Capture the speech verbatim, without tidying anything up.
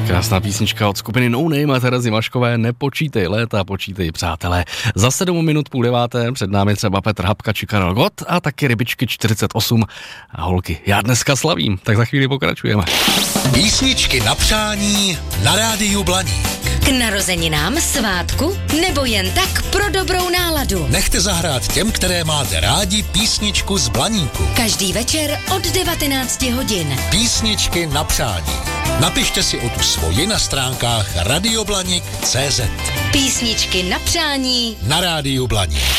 Krásná písnička od skupiny No Name a Terezy Maškové. Nepočítej léta, počítej přátelé. Za sedm minut půl deváté před námi třeba Petr Hapka či Karel Gott a taky Rybičky čtyřicet osm a holky. Já dneska slavím, tak za chvíli pokračujeme. Písničky na přání na rádiu Blaník. K narozeninám, svátku nebo jen tak pro dobrou náladu. Nechte zahrát těm, které máte rádi, písničku z Blaníku. Každý večer od devatenácti hodin. Písničky na přání. Napište si o tu svoji na stránkách radioblanik tečka cé zet. Písničky na přání na rádiu Blaník.